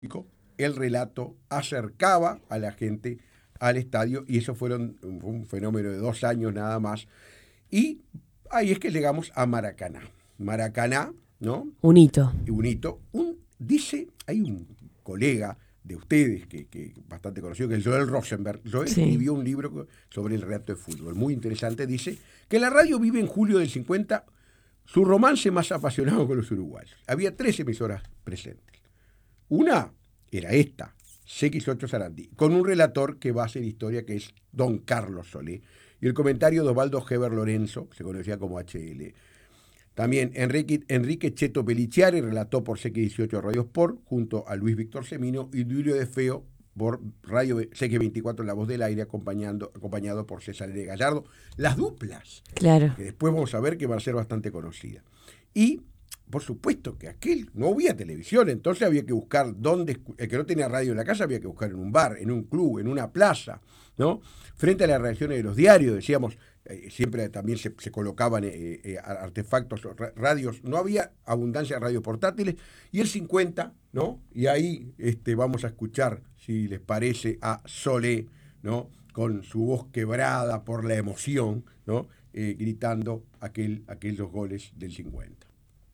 el relato acercaba a la gente al estadio y eso fue un fenómeno de 2 años nada más. Y ahí es que llegamos a Maracaná. Maracaná, ¿no? Un hito. Un hito. Hay un colega de ustedes que bastante conocido, que es Joel Rosenberg. Joel escribió un libro sobre el relato de fútbol, muy interesante. Dice que la radio vive en julio del 50 su romance más apasionado con los uruguayos. Había 3 emisoras presentes. Una era esta, CX8 Sarandí, con un relator que va a hacer historia, que es don Carlos Solé, y el comentario de Osvaldo Heber Lorenzo, se conocía como HL. También Enrique Cheto Peliciari relató por CX18 Radio Sport, junto a Luis Víctor Semino, y Duilio de Feo por Radio CX24 La Voz del Aire, acompañado por César L. Gallardo. Las duplas, claro, que después vamos a ver que van a ser bastante conocidas. Y por supuesto que no había televisión, entonces había que buscar el que no tenía radio en la casa había que buscar en un bar, en un club, en una plaza, ¿no? Frente a las reacciones de los diarios, decíamos, siempre también se colocaban artefactos, radios, no había abundancia de radios portátiles, y el 50, ¿no? Y ahí vamos a escuchar, si les parece, a Solé, ¿no? Con su voz quebrada por la emoción, ¿no? Gritando aquellos goles del 50.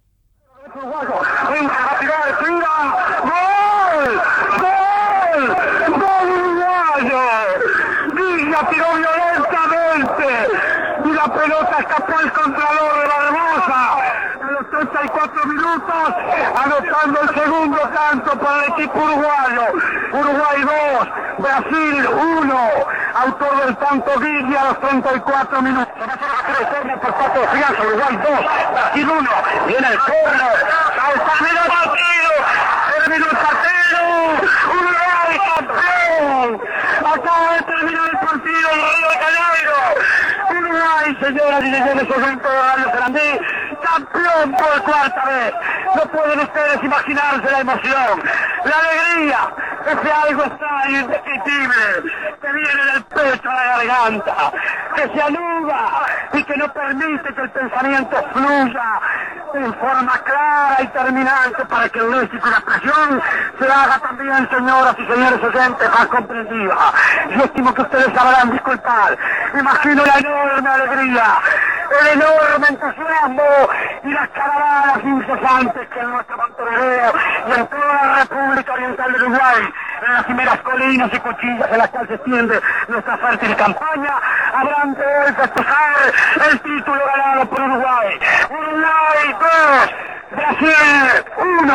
¡Gol uruguayo! Villa tiró violentamente y la pelota escapó al contralor de Barbosa. A los 34 minutos, anotando el segundo tanto para el equipo uruguayo. Uruguay 2, Brasil 1. Autor del tanto Villa a los 34 minutos. Se va a hacer el córner por parte de Fianza. Uruguay 2, Brasil 1. Viene el córner. Terminó el partido. Terminó el partido. Uruguay campeón. Acaba de terminar el partido en Río de Janeiro. Uruguay, señoras y señores, oyentes de Radio Sarandí, campeón por 4ª vez. No pueden ustedes imaginarse la emoción, la alegría, ese algo extraño, indescriptible, que viene del pecho a la garganta, que se anuda y que no permite que el pensamiento fluya en forma clara y terminante para que el léxico y la expresión se haga también, señoras y señores oyentes, más comprensiva. Yo estimo que ustedes sabrán disculpar. Imagino la enorme alegría, el enorme entusiasmo y las caravanas incesantes que en nuestro Montevideo y en toda la República Oriental del Uruguay, en las primeras colinas y cuchillas en las cuales se extiende nuestra fértil campaña, habrán de hoy festejar el título ganado por Uruguay. Uruguay 2, Brasil 1.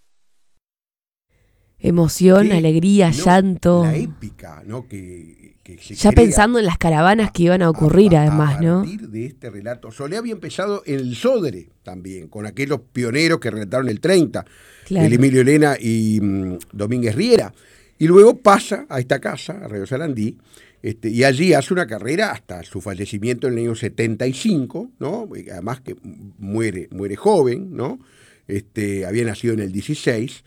Emoción, alegría, llanto. La épica, ¿no? Que ya pensando en las caravanas que iban a ocurrir, además, ¿no? A partir de este relato. Solé había empezado en el Sodre también, con aquellos pioneros que relataron el 30, claro, el Emilio Elena y Domínguez Riera. Y luego pasa a esta casa, a Radio Sarandí, y allí hace una carrera hasta su fallecimiento en el año 75, ¿no? Además que muere joven, ¿no? Había nacido en el 16.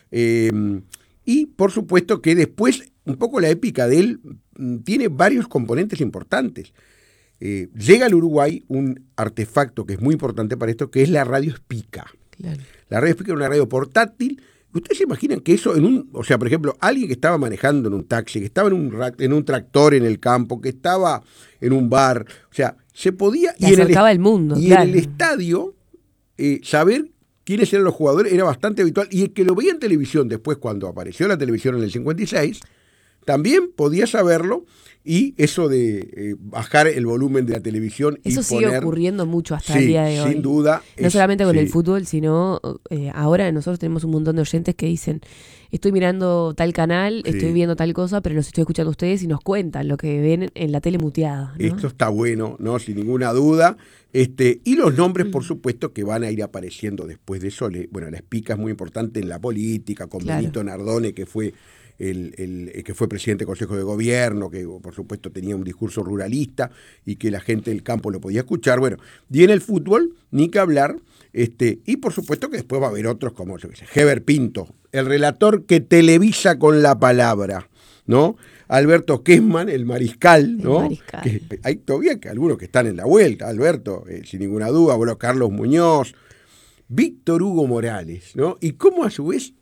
Y por supuesto que después, un poco la épica de él tiene varios componentes importantes. Llega al Uruguay un artefacto que es muy importante para esto, que es la radio Spica. Claro. La radio Spica era una radio portátil. ¿Ustedes se imaginan que eso por ejemplo, alguien que estaba manejando en un taxi, que estaba en un tractor en el campo, que estaba en un bar, o sea, se podía... Y acercaba el mundo, y claro, en el estadio saber quiénes eran los jugadores era bastante habitual, y el que lo veía en televisión después, cuando apareció la televisión en el 56, también podía saberlo, y eso de bajar el volumen de la televisión eso y sigue poner, ocurriendo mucho hasta el día de hoy. Sin duda. No solamente con el fútbol, sino ahora nosotros tenemos un montón de oyentes que dicen, estoy mirando tal canal, estoy viendo tal cosa, pero los estoy escuchando a ustedes y nos cuentan lo que ven en la tele muteada, ¿no? Esto está bueno, ¿no? Sin ninguna duda. Y los nombres, por supuesto, que van a ir apareciendo después de Solé. Bueno, la Spica es muy importante en la política, con claro, Benito Nardone, que fue que fue presidente del Consejo de Gobierno, que por supuesto tenía un discurso ruralista y que la gente del campo lo podía escuchar. Bueno, y en el fútbol, ni que hablar, y por supuesto que después va a haber otros como Heber Pinto, el relator que televisa con la palabra, ¿no? Alberto Kessman, el mariscal, ¿no? Que hay todavía algunos que están en la vuelta, Alberto, sin ninguna duda, bueno, Carlos Muñoz, Víctor Hugo Morales, ¿no? Y cómo a su vez